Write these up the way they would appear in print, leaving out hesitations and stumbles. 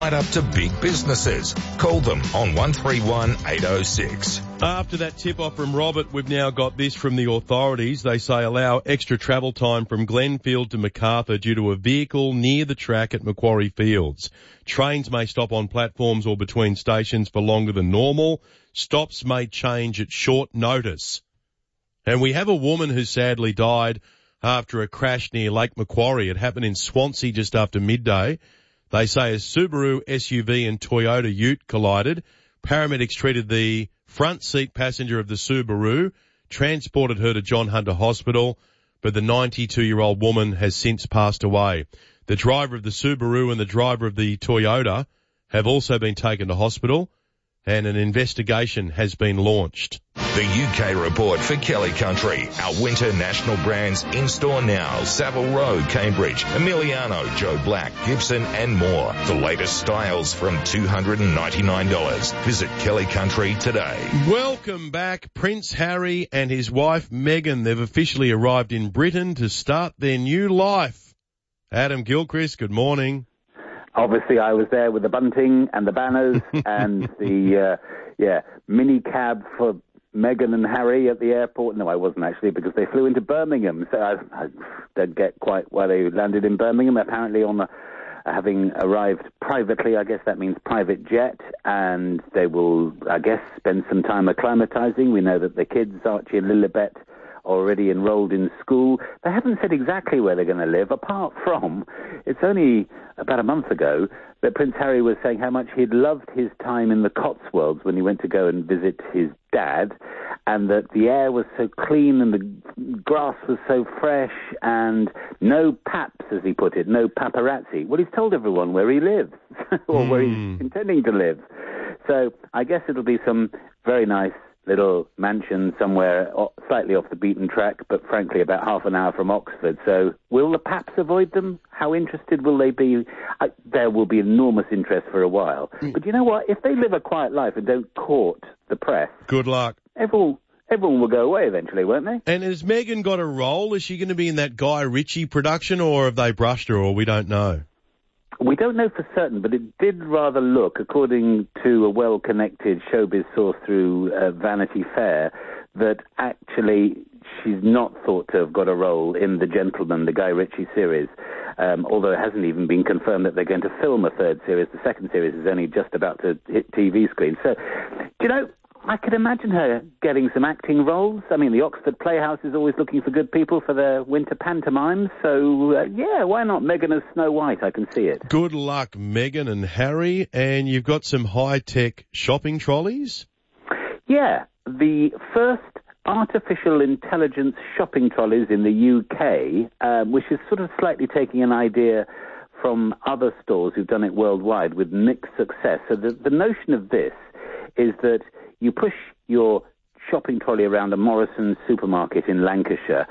Right up to big businesses. Call them on 131 806. After that tip-off from Robert, we've now got this from the authorities. They say allow extra travel time from Glenfield to Macarthur due to a vehicle near the track at Macquarie Fields. Trains may stop on platforms or between stations for longer than normal. Stops may change at short notice. And we have a woman who sadly died after a crash near Lake Macquarie. It happened in Swansea just after midday. They say a Subaru SUV and Toyota Ute collided. Paramedics treated the front seat passenger of the Subaru, transported her to John Hunter Hospital, but the 92-year-old woman has since passed away. The driver of the Subaru and the driver of the Toyota have also been taken to hospital, and an investigation has been launched. The UK report for Kelly Country. Our winter national brands in-store now. Savile Row, Cambridge, Emiliano, Joe Black, Gibson and more. The latest styles from $299. Visit Kelly Country today. Welcome back. Prince Harry and his wife Meghan. They've officially arrived in Britain to start their new life. Adam Gilchrist, good morning. Obviously, I was there with the bunting and the banners and the mini cab for Meghan and Harry at the airport. No, I wasn't actually, because they flew into Birmingham. So I don't get quite why they landed in Birmingham. Apparently on having arrived privately, I guess that means private jet, and they will, I guess, spend some time acclimatizing. We know that the kids, Archie and Lilibet, already enrolled in school. They haven't said exactly where they're going to live, apart from it's only about a month ago that Prince Harry was saying how much he'd loved his time in the Cotswolds when he went to go and visit his dad, and that the air was so clean and the grass was so fresh and no paps, as he put it, no paparazzi. Well, he's told everyone where he lives or where he's intending to live. So I guess it'll be some very nice little mansion somewhere slightly off the beaten track, but frankly about half an hour from Oxford. So will the Paps avoid them? How interested will they be? There will be enormous interest for a while. But you know what? If they live a quiet life and don't court the press, good luck. Everyone will go away eventually, won't they? And has Meghan got a role? Is she going to be in that Guy Ritchie production, or have they brushed her, or we don't know? We don't know for certain, but it did rather look, according to a well-connected showbiz source through Vanity Fair, that actually she's not thought to have got a role in The Gentleman, the Guy Ritchie series, although it hasn't even been confirmed that they're going to film a third series. The second series is only just about to hit TV screens. So, do you know, I could imagine her getting some acting roles. I mean, the Oxford Playhouse is always looking for good people for their winter pantomimes. So, why not Meghan as Snow White? I can see it. Good luck, Meghan and Harry. And you've got some high-tech shopping trolleys? Yeah, the first artificial intelligence shopping trolleys in the UK, which is sort of slightly taking an idea from other stores who've done it worldwide with mixed success. So the notion of this is that you push your shopping trolley around a Morrison's supermarket in Lancashire,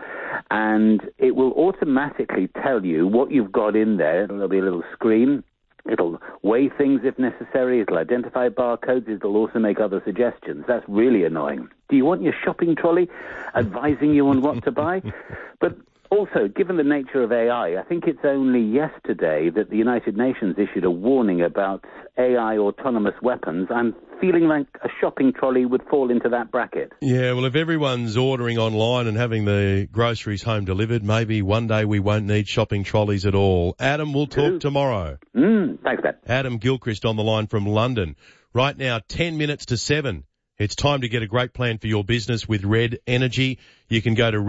and it will automatically tell you what you've got in there. There'll be a little screen. It'll weigh things if necessary. It'll identify barcodes. It'll also make other suggestions. That's really annoying. Do you want your shopping trolley advising you on what to buy? But also, given the nature of AI, I think it's only yesterday that the United Nations issued a warning about AI autonomous weapons. I'm feeling like a shopping trolley would fall into that bracket. Yeah, well, if everyone's ordering online and having the groceries home delivered, maybe one day we won't need shopping trolleys at all. Adam, we'll talk tomorrow. Thanks, Ben. Adam Gilchrist on the line from London. Right now, 10 minutes to 7. It's time to get a great plan for your business with Red Energy. You can go to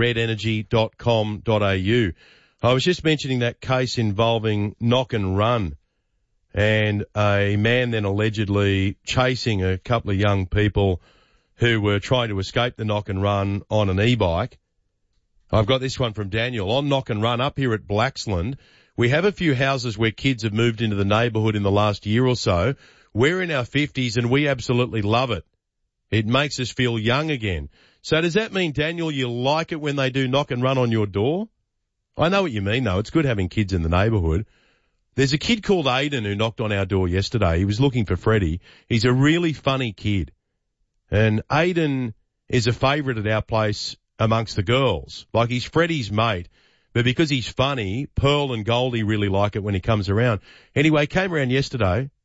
redenergy.com.au. I was just mentioning that case involving knock and run, and a man then allegedly chasing a couple of young people who were trying to escape the knock and run on an e-bike. I've got this one from Daniel. On knock and run up here at Blaxland, we have a few houses where kids have moved into the neighbourhood in the last year or so. We're in our 50s and we absolutely love it. It makes us feel young again. So does that mean, Daniel, you like it when they do knock and run on your door? I know what you mean, though. It's good having kids in the neighbourhood. There's a kid called Aidan who knocked on our door yesterday. He was looking for Freddie. He's a really funny kid. And Aidan is a favourite at our place amongst the girls. Like, he's Freddie's mate. But because he's funny, Pearl and Goldie really like it when he comes around. Anyway, came around yesterday.